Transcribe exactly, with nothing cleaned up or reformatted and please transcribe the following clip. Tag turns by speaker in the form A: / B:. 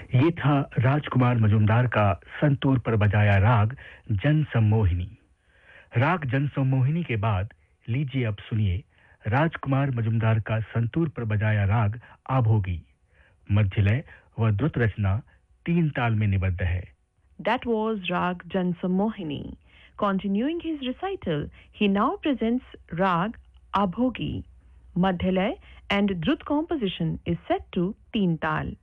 A: ये था राजकुमार मजुमदार का संतूर पर बजाया राग जन सम्मोहिनी। राग जन सम्मोहिनी के बाद लीजिए अब सुनिए राजकुमार मजुमदार का संतूर पर बजाया राग आभोगी। मध्य लय व द्रुत रचना तीन ताल में निबद्ध है।
B: That was Rag Jan Sammohini. Continuing his recital, he now presents Rag Abhogi. Madhyalay and Drut composition is set to Teen Tal.